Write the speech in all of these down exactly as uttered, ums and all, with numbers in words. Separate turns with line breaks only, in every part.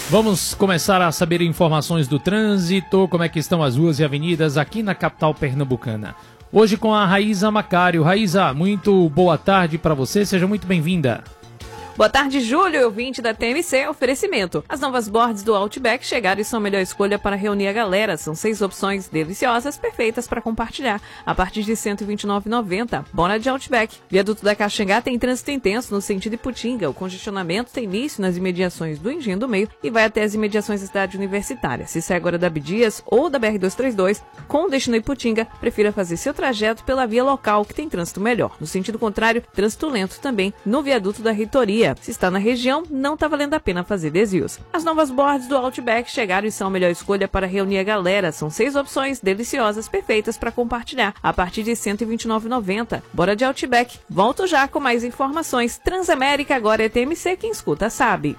Vamos começar a saber informações do trânsito, como é que estão as ruas e avenidas aqui na capital pernambucana. Hoje com a Raíza Macário. Raíza, muito boa tarde para você, seja muito bem-vinda.
Boa tarde, Júlio, ouvinte da T M C, oferecimento. As novas boards do Outback chegaram e são a melhor escolha para reunir a galera. São seis opções deliciosas, perfeitas para compartilhar. A partir de cento e vinte e nove reais e noventa centavos. Bora de Outback. Viaduto da Caxangá tem trânsito intenso no sentido Iputinga. O congestionamento tem início nas imediações do Engenho do Meio e vai até as imediações da cidade universitária. Se sai agora da Abdias ou da B R duzentos e trinta e dois, com destino Iputinga, prefira fazer seu trajeto pela via local, que tem trânsito melhor. No sentido contrário, trânsito lento também no viaduto da Reitoria. Se está na região, não está valendo a pena fazer desvios. As novas boards do Outback chegaram e são a melhor escolha para reunir a galera. São seis opções deliciosas, perfeitas para compartilhar, a partir de cento e vinte e nove reais e noventa centavos. Bora de Outback. Volto já com mais informações. Transamérica agora é T M C, quem escuta sabe.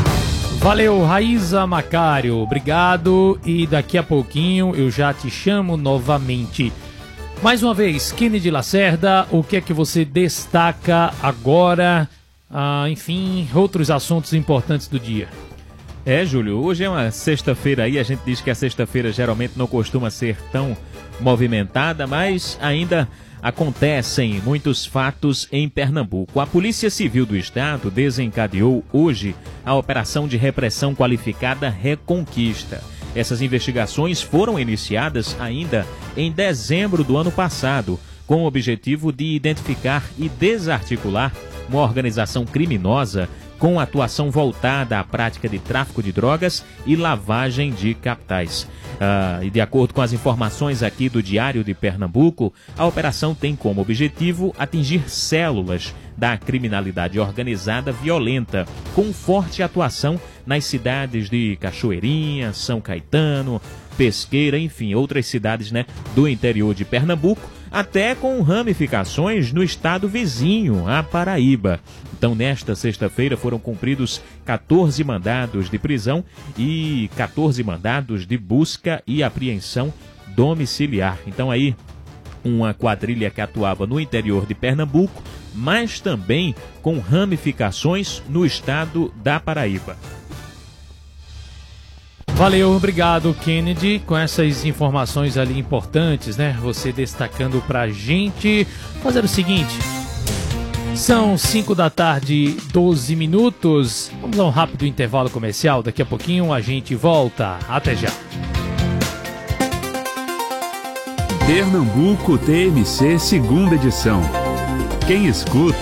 Valeu, Raíza Macário. Obrigado e daqui a pouquinho eu já te chamo novamente. Mais uma vez, Kennedy Lacerda, o que é que você destaca agora? Ah, enfim, outros assuntos importantes do dia.
É, Júlio, hoje é uma sexta-feira aí, a gente diz que a sexta-feira geralmente não costuma ser tão movimentada, mas ainda acontecem muitos fatos em Pernambuco. A Polícia Civil do Estado desencadeou hoje a Operação de Repressão Qualificada Reconquista. Essas investigações foram iniciadas ainda em dezembro do ano passado, com o objetivo de identificar e desarticular uma organização criminosa com atuação voltada à prática de tráfico de drogas e lavagem de capitais. Ah, e de acordo com as informações aqui do Diário de Pernambuco, a operação tem como objetivo atingir células da criminalidade organizada violenta, com forte atuação nas cidades de Cachoeirinha, São Caetano, Pesqueira, enfim, outras cidades, né, do interior de Pernambuco, até com ramificações no estado vizinho, a Paraíba. Então, nesta sexta-feira foram cumpridos quatorze mandados de prisão e quatorze mandados de busca e apreensão domiciliar. Então, aí, uma quadrilha que atuava no interior de Pernambuco, mas também com ramificações no estado da Paraíba.
Valeu, obrigado, Kennedy, com essas informações ali importantes, né? Você destacando pra gente. Fazer o seguinte, são cinco da tarde, doze minutos. Vamos a um rápido intervalo comercial. Daqui a pouquinho a gente volta. Até já.
Pernambuco T M C, segunda edição. Quem escuta,